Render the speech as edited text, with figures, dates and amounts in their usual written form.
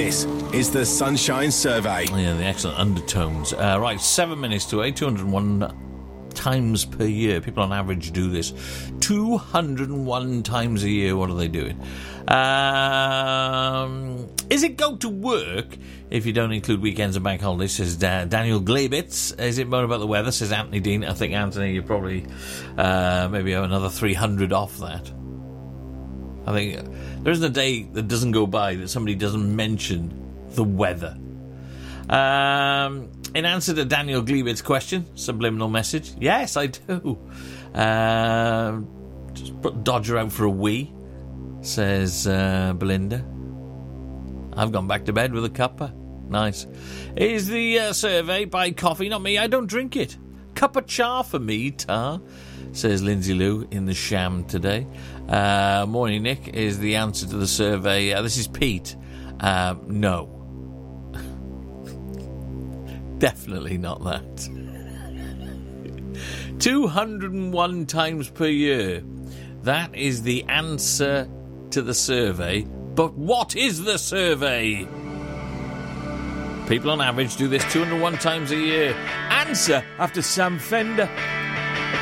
This is the Sunshine Survey. Yeah, the excellent undertones. Right, 7 minutes to 8, 201 times per year. People on average do this 201 times a year. What are they doing? Is it go to work if you don't include weekends and bank holidays, says Daniel Glebitz. Is it moan about the weather, says Anthony Dean. I think, Anthony, you probably maybe have another 300 off that. I think there isn't a day that doesn't go by that somebody doesn't mention the weather. In answer to Daniel Gleebitz's question, subliminal message, yes, I do. Just put Dodger out for a wee, says Belinda. I've gone back to bed with a cuppa. Nice. Is the survey by coffee? Not me, I don't drink it. Cup of char for me, tar, says Lindsay Lou in the sham today. Morning, Nick. Is the answer to the survey. This is Pete. No. Definitely not that. 201 times per year. That is the answer to the survey. But what is the survey? People on average do this 201 times a year. Answer after Sam Fender.